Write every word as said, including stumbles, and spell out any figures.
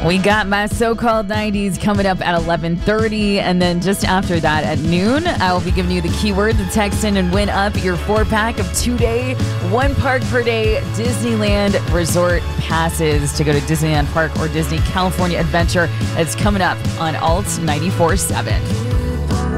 We got my so-called nineties coming up at eleven thirty, and then just after that at noon, I will be giving you the keyword to text in and win up your four-pack of two-day, one park per day Disneyland resort passes to go to Disneyland Park or Disney California Adventure. It's coming up on Alt ninety-four point seven.